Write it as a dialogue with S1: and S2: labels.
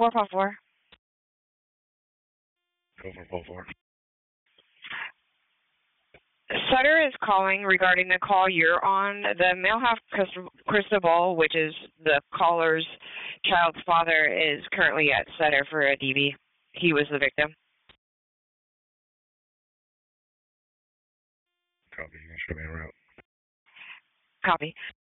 S1: 444.
S2: 4444.
S1: Sutter is calling regarding the call you're on. The male half Cristobal, which is the caller's child's father, is currently at Sutter for a DV. He was the victim.
S2: Copy. You can show me around.
S1: Copy.